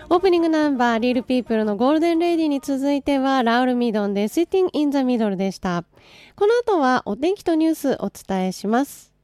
オープニングナンバーリルピープルのゴールデンレディに続いてはラウルミドンで Sitting in the Middle でした。この後はお天気とニュースお伝えします。